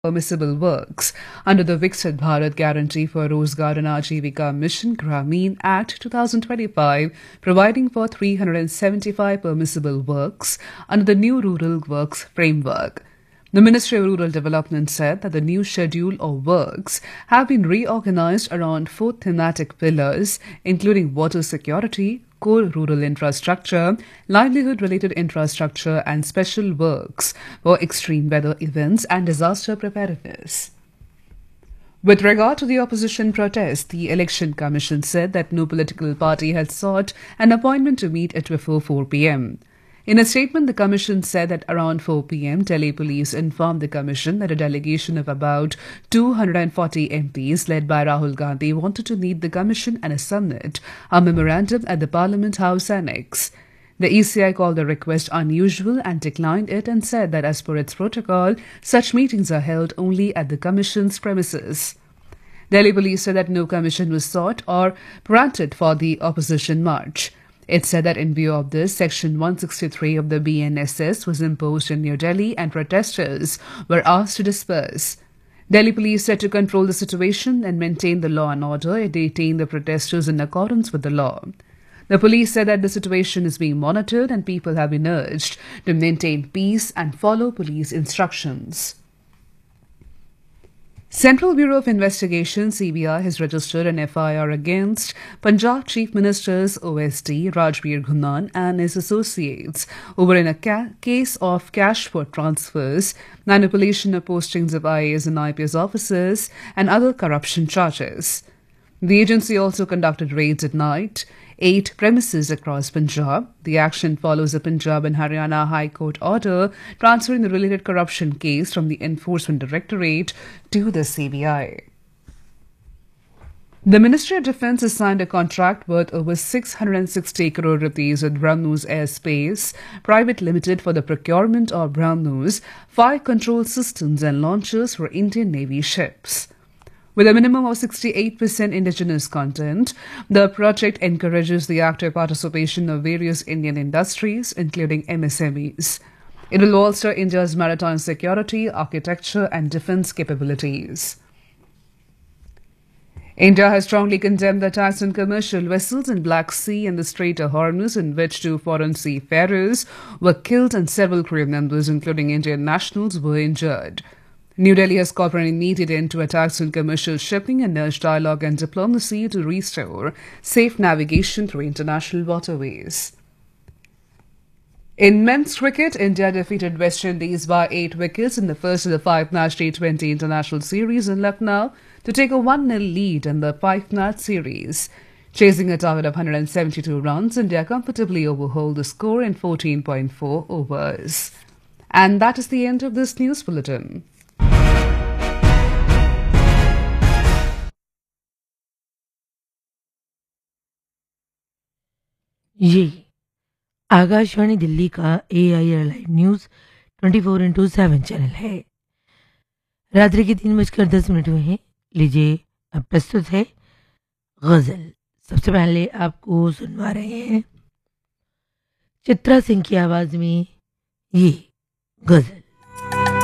permissible works under the Viksit Bharat Guarantee for Rozgar and Ajivika Mission Grameen Act 2025, providing for 375 permissible works under the new Rural Works Framework. The Ministry of Rural Development said that the new schedule of works have been reorganized around 4 thematic pillars, including water security, core rural infrastructure, livelihood-related infrastructure, and special works for extreme weather events and disaster preparedness. With regard to the opposition protest, the Election Commission said that no political party had sought an appointment to meet at before 4 p.m. In a statement, the Commission said that around 4 p.m., Delhi police informed the Commission that a delegation of about 240 MPs led by Rahul Gandhi wanted to meet the Commission and submit a memorandum at the Parliament House Annex. The ECI called the request unusual and declined it and said that as per its protocol, such meetings are held only at the Commission's premises. Delhi police said that no commission was sought or granted for the opposition march. It said that in view of this, Section 163 of the BNSS was imposed in New Delhi and protesters were asked to disperse. Delhi police said to control the situation and maintain the law and order, it detained the protesters in accordance with the law. The police said that the situation is being monitored and people have been urged to maintain peace and follow police instructions. Central Bureau of Investigation (CBI) has registered an FIR against Punjab Chief Minister's OSD Rajbir Ghunan and his associates over in a case of cash for transfers, manipulation of postings of IAS and IPS officers, and other corruption charges. The agency also conducted raids at night, 8 premises across Punjab. The action follows a Punjab and Haryana High Court order transferring the related corruption case from the Enforcement Directorate to the CBI. The Ministry of Defence has signed a contract worth over 660 crore rupees with BrahMos Airspace Private Limited for the procurement of BrahMos fire control systems and launchers for Indian Navy ships. With a minimum of 68% indigenous content, the project encourages the active participation of various Indian industries, including MSMEs. It will bolster India's maritime security, architecture, and defence capabilities. India has strongly condemned the attacks on commercial vessels in Black Sea and the Strait of Hormuz, in which 2 foreign seafarers were killed and several crew members, including Indian nationals, were injured. New Delhi has called for an immediate end to attacks on commercial shipping and urged dialogue and diplomacy to restore safe navigation through international waterways. In men's cricket, India defeated West Indies by 8 wickets in the first of the 5-match T20 international series in Lucknow to take a 1-0 lead in the 5-match series. Chasing a target of 172 runs, India comfortably overhauled the score in 14.4 overs. And that is the end of this news bulletin. ये आकाशवाणी दिल्ली का AIR live news 24/7 channel है। रात्रि के 3:10 हुए हैं। लीजिए अब प्रस्तुत है गज़ल। सबसे पहले आपको सुनवा रहे हैं चित्रा सिंह की आवाज़ में ये गज़ल।